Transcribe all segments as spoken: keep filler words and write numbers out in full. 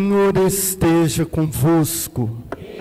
Senhor esteja convosco.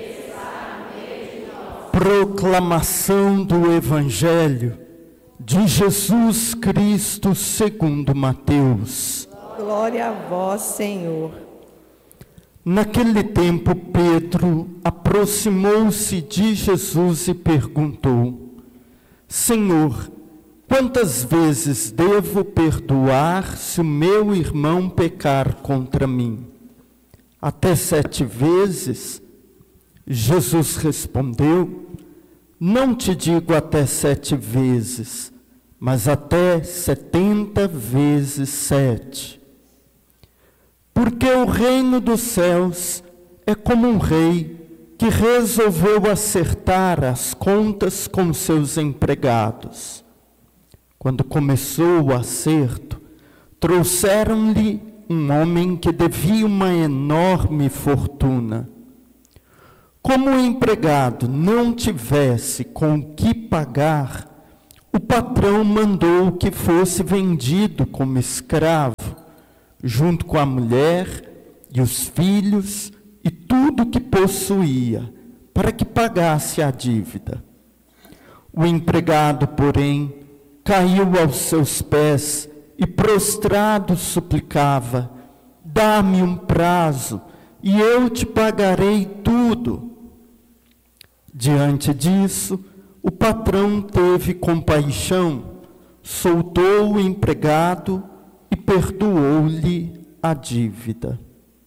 Proclamação do Evangelho de Jesus Cristo segundo Mateus. Glória a vós, Senhor. Naquele tempo, Pedro aproximou-se de Jesus e perguntou: Senhor, quantas vezes devo perdoar se o meu irmão pecar contra mim? Até sete vezes? Jesus respondeu: Não te digo até sete vezes, mas até setenta vezes sete. Porque o reino dos céus é como um rei que resolveu acertar as contas com seus empregados. Quando começou o acerto, trouxeram-lhe um homem que devia uma enorme fortuna. Como o empregado não tivesse com o que pagar, o patrão mandou que fosse vendido como escravo, junto com a mulher e os filhos e tudo que possuía, para que pagasse a dívida. O empregado, porém, caiu aos seus pés e prostrado suplicava: Dá-me um prazo e eu te pagarei tudo. Diante disso, o patrão teve compaixão, soltou o empregado e perdoou-lhe a dívida.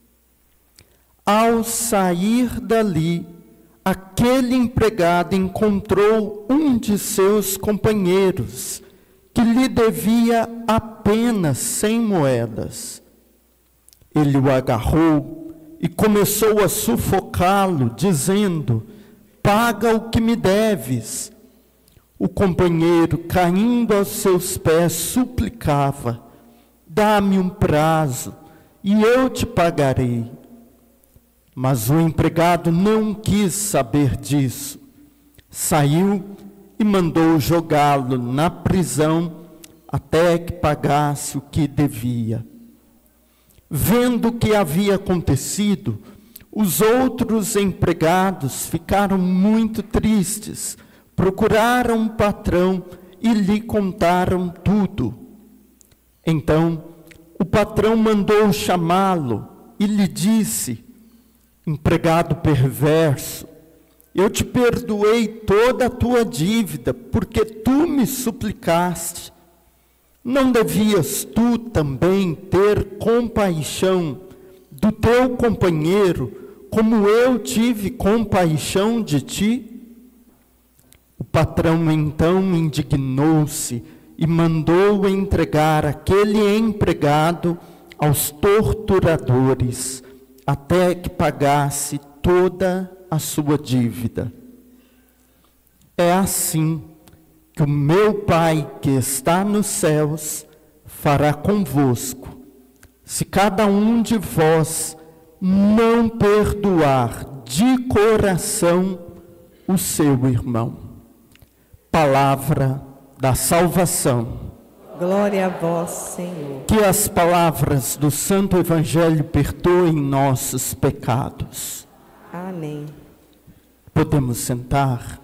Ao sair dali, aquele empregado encontrou um de seus companheiros, que lhe devia apenas cem moedas. Ele o agarrou e começou a sufocá-lo, dizendo: Paga o que me deves. O companheiro, caindo aos seus pés, suplicava: Dá-me um prazo e eu te pagarei. Mas o empregado não quis saber disso. Saiu e mandou jogá-lo na prisão até que pagasse o que devia. Vendo o que havia acontecido, os outros empregados ficaram muito tristes, procuraram o patrão e lhe contaram tudo. Então, o patrão mandou chamá-lo e lhe disse: Empregado perverso, eu te perdoei toda a tua dívida, porque tu me suplicaste. Não devias tu também ter compaixão do teu companheiro, como eu tive compaixão de ti? O patrão então indignou-se e mandou entregar aquele empregado aos torturadores, até que pagasse toda a sua dívida. É assim que o meu Pai que está nos céus fará convosco, se cada um de vós não perdoar de coração o seu irmão. Palavra da salvação. Glória a vós, Senhor. Que as palavras do Santo Evangelho perdoem nossos pecados. Amém. Podemos sentar.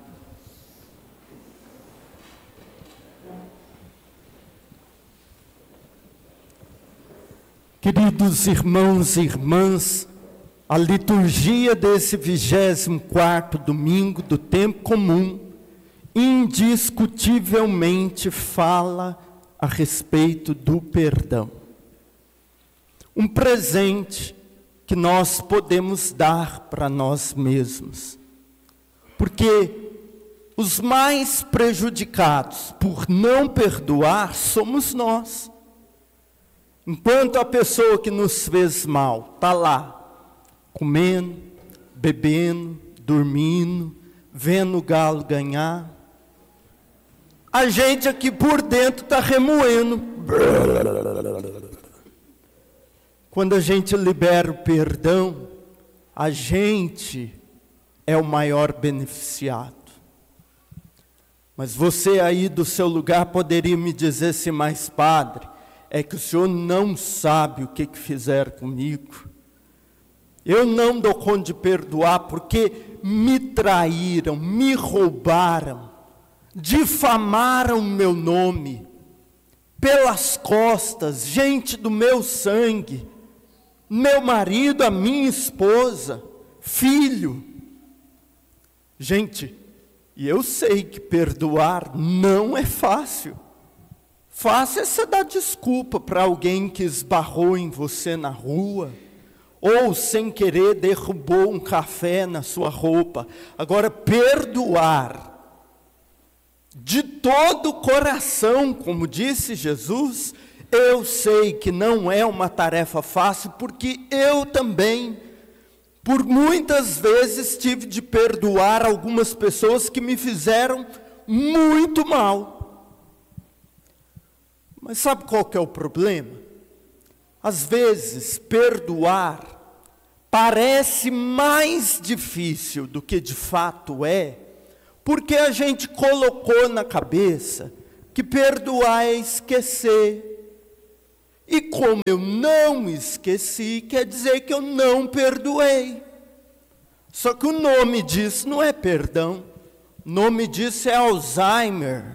Queridos irmãos e irmãs, a liturgia desse vigésimo quarto domingo do tempo comum indiscutivelmente fala a respeito do perdão. Um presente que nós podemos dar para nós mesmos. Porque os mais prejudicados por não perdoar somos nós. Enquanto a pessoa que nos fez mal está lá, comendo, bebendo, dormindo, vendo o galo ganhar, a gente aqui por dentro está remoendo. Quando a gente libera o perdão, a gente é o maior beneficiado. Mas você aí do seu lugar poderia me dizer assim: mas padre, é que o senhor não sabe o que, que fizeram comigo. Eu não dou conta de perdoar porque me traíram, me roubaram, difamaram meu nome, pelas costas, gente do meu sangue, meu marido, a minha esposa, filho. Gente, e eu sei que perdoar não é fácil. Fácil é você dar desculpa para alguém que esbarrou em você na rua, ou sem querer derrubou um café na sua roupa. Agora, perdoar de todo o coração, como disse Jesus, eu sei que não é uma tarefa fácil, porque eu também, por muitas vezes, tive de perdoar algumas pessoas que me fizeram muito mal. Mas sabe qual que é o problema? Às vezes, perdoar parece mais difícil do que de fato é, porque a gente colocou na cabeça que perdoar é esquecer. E como eu não esqueci, quer dizer que eu não perdoei. Só que o nome disso não é perdão. O nome disso é Alzheimer.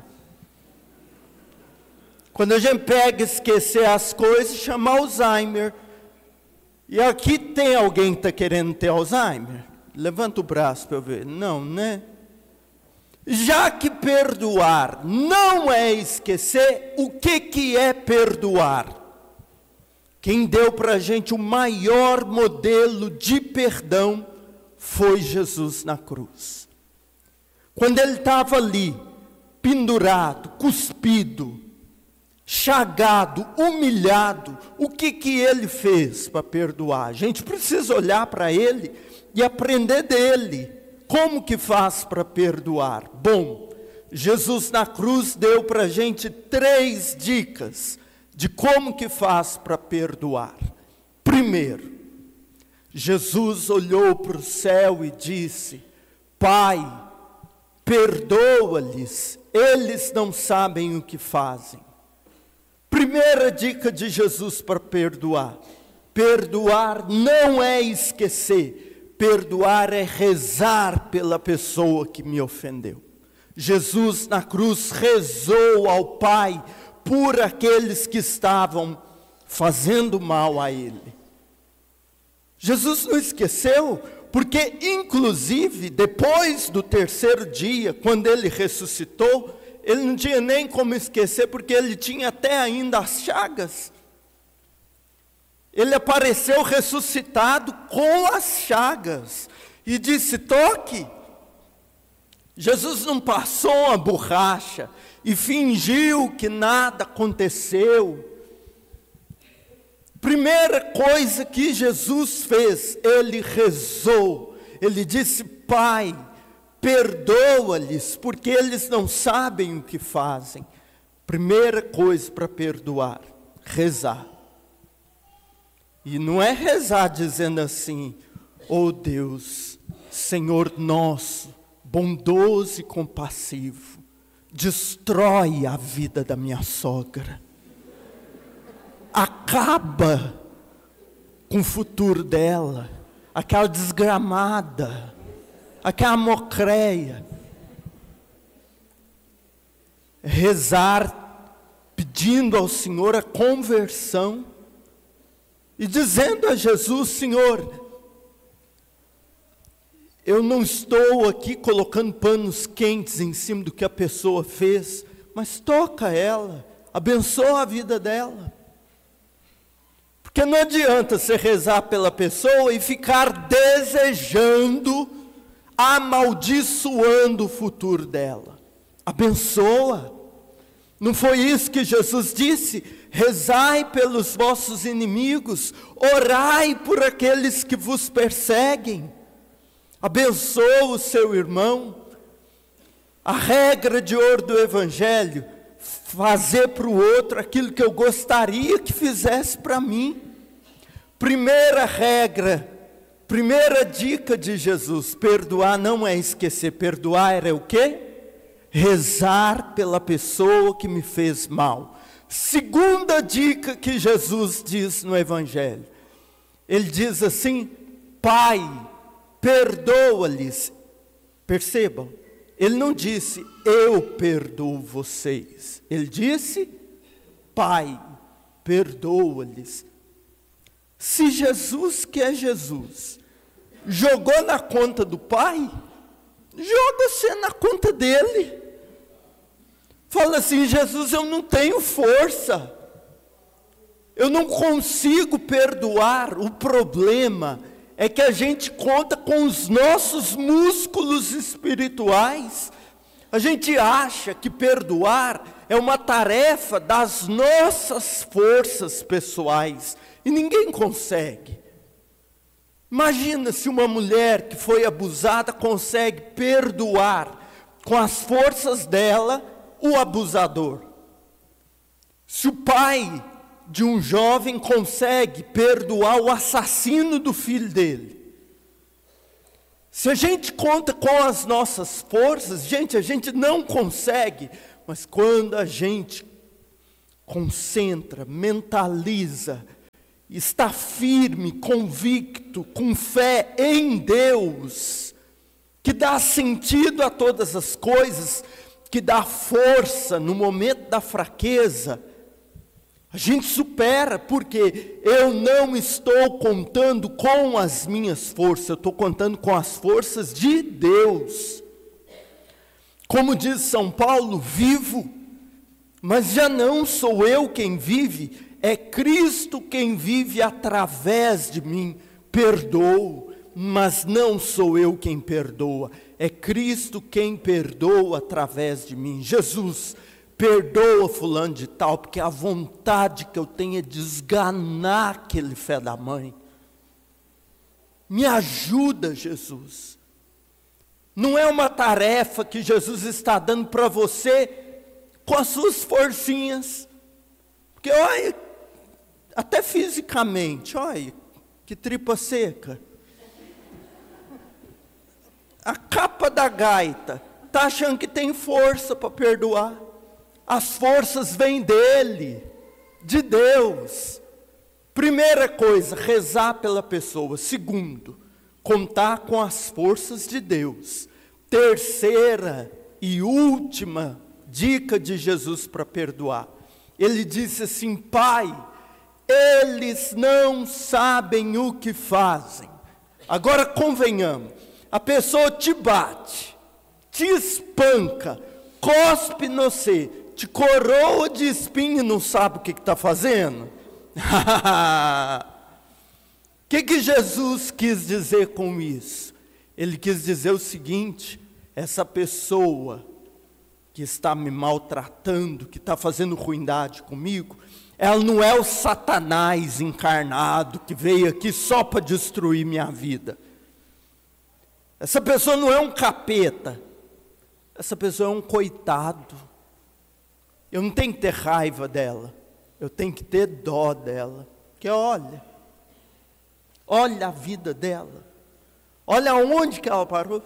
Quando a gente pega esquecer as coisas, chama Alzheimer. E aqui tem alguém que está querendo ter Alzheimer? Levanta o braço para eu ver. Não, né? Já que perdoar não é esquecer, o que, que é perdoar? Quem deu para a gente o maior modelo de perdão foi Jesus na cruz. Quando ele estava ali, pendurado, cuspido, chagado, humilhado, o que, que ele fez para perdoar? A gente precisa olhar para ele e aprender dele. Como que faz para perdoar? Bom, Jesus na cruz deu para a gente três dicas de como que faz para perdoar. Primeiro, Jesus olhou para o céu e disse: Pai, perdoa-lhes, eles não sabem o que fazem. Primeira dica de Jesus para perdoar: perdoar não é esquecer. Perdoar é rezar pela pessoa que me ofendeu. Jesus na cruz rezou ao Pai por aqueles que estavam fazendo mal a Ele. Jesus não esqueceu, porque inclusive depois do terceiro dia, quando Ele ressuscitou, Ele não tinha nem como esquecer, porque Ele tinha até ainda as chagas. Ele apareceu ressuscitado com as chagas e disse: toque. Jesus não passou uma borracha e fingiu que nada aconteceu. Primeira coisa que Jesus fez, ele rezou. Ele disse: Pai, perdoa-lhes, porque eles não sabem o que fazem. Primeira coisa para perdoar, rezar. E não é rezar dizendo assim: oh Deus, Senhor nosso, bondoso e compassivo, destrói a vida da minha sogra. Acaba com o futuro dela, aquela desgramada, aquela mocreia. Rezar pedindo ao Senhor a conversão. E dizendo a Jesus: Senhor, eu não estou aqui colocando panos quentes em cima do que a pessoa fez, mas toca ela, abençoa a vida dela. Porque não adianta você rezar pela pessoa e ficar desejando, amaldiçoando o futuro dela. Abençoa. Não foi isso que Jesus disse? Rezai pelos vossos inimigos, orai por aqueles que vos perseguem. Abençoa o seu irmão. A regra de ouro do Evangelho: fazer para o outro aquilo que eu gostaria que fizesse para mim. Primeira regra, primeira dica de Jesus: perdoar não é esquecer. Perdoar era o quê? Rezar pela pessoa que me fez mal. Segunda dica que Jesus diz no Evangelho, Ele diz assim: Pai, perdoa-lhes. Percebam, ele não disse, eu perdoo vocês. Ele disse, Pai, perdoa-lhes. Se Jesus, que é Jesus, jogou na conta do Pai, joga você na conta dele. Fala assim, Jesus, eu não tenho força. Eu não consigo perdoar. O problema é que a gente conta com os nossos músculos espirituais. A gente acha que perdoar é uma tarefa das nossas forças pessoais. E ninguém consegue. Imagina se uma mulher que foi abusada consegue perdoar com as forças dela o abusador. Se o pai de um jovem consegue perdoar o assassino do filho dele. Se a gente conta com as nossas forças, gente, a gente não consegue. Mas quando a gente concentra, mentaliza, está firme, convicto, com fé em Deus, que dá sentido a todas as coisas, que dá força no momento da fraqueza, a gente supera, porque eu não estou contando com as minhas forças, eu estou contando com as forças de Deus. Como diz São Paulo, vivo, mas já não sou eu quem vive, é Cristo quem vive através de mim. Perdoo, mas não sou eu quem perdoa, é Cristo quem perdoa através de mim. Jesus, perdoa fulano de tal, porque a vontade que eu tenho é de esganar aquele fé da mãe. Me ajuda, Jesus. Não é uma tarefa que Jesus está dando para você com as suas forcinhas. Porque olha, até fisicamente, olha, que tripa seca. A capa da gaita, está achando que tem força para perdoar. As forças vêm dele, de Deus. Primeira coisa, rezar pela pessoa. Segundo, contar com as forças de Deus. Terceira e última dica de Jesus para perdoar. Ele disse assim, Pai, eles não sabem o que fazem. Agora convenhamos, a pessoa te bate, te espanca, cospe no você, te coroa de espinho e não sabe o que está fazendo? O que, que Jesus quis dizer com isso? Ele quis dizer o seguinte, essa pessoa que está me maltratando, que está fazendo ruindade comigo, ela não é o Satanás encarnado que veio aqui só para destruir minha vida. Essa pessoa não é um capeta, essa pessoa é um coitado. Eu não tenho que ter raiva dela, eu tenho que ter dó dela. Porque olha, olha a vida dela, olha aonde que ela parou.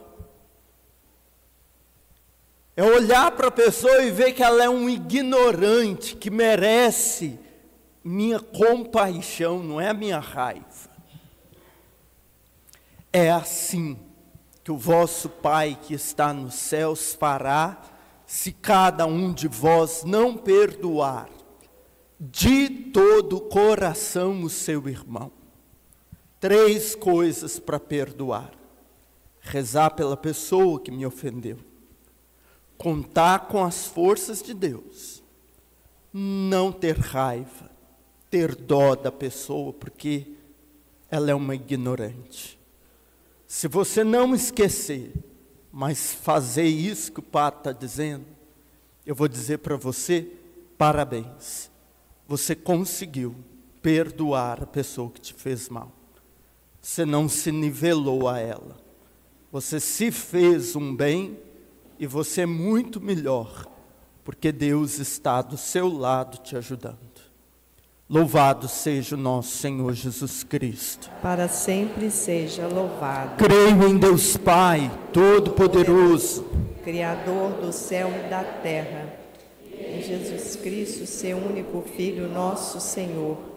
É olhar para a pessoa e ver que ela é um ignorante, que merece minha compaixão, não é a minha raiva. É assim que o vosso Pai que está nos céus fará, se cada um de vós não perdoar de todo o coração o seu irmão. Três coisas para perdoar: rezar pela pessoa que me ofendeu, contar com as forças de Deus, não ter raiva, ter dó da pessoa, porque ela é uma ignorante. Se você não esquecer, mas fazer isso que o Padre está dizendo, eu vou dizer para você, parabéns. Você conseguiu perdoar a pessoa que te fez mal. Você não se nivelou a ela. Você se fez um bem e você é muito melhor, porque Deus está do seu lado te ajudando. Louvado seja o nosso Senhor Jesus Cristo. Para sempre seja louvado. Creio em Deus Pai, Todo-Poderoso, Criador do céu e da terra, em Jesus Cristo, seu único Filho, nosso Senhor,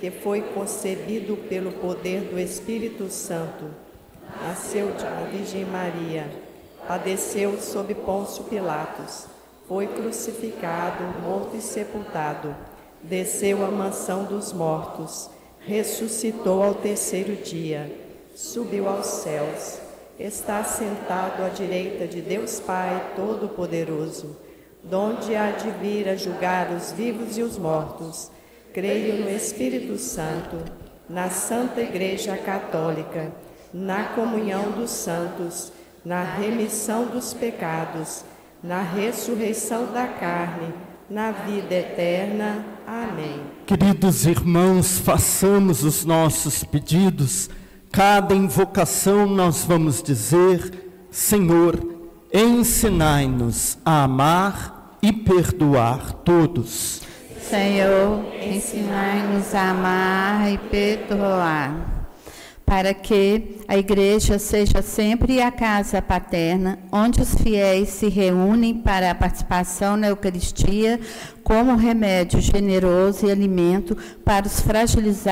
que foi concebido pelo poder do Espírito Santo, nasceu de uma Virgem Maria, padeceu sob Pôncio Pilatos, foi crucificado, morto e sepultado, desceu à mansão dos mortos, ressuscitou ao terceiro dia, subiu aos céus, está sentado à direita de Deus Pai Todo-Poderoso, donde há de vir a julgar os vivos e os mortos. Creio no Espírito Santo, na Santa Igreja Católica, na comunhão dos santos, na remissão dos pecados, na ressurreição da carne, na vida eterna. Amém. Queridos irmãos, façamos os nossos pedidos. Cada invocação nós vamos dizer: Senhor, ensinai-nos a amar e perdoar todos. Senhor, ensinai-nos a amar e perdoar, para que a Igreja seja sempre a casa paterna, onde os fiéis se reúnem para a participação na Eucaristia como remédio generoso e alimento para os fragilizados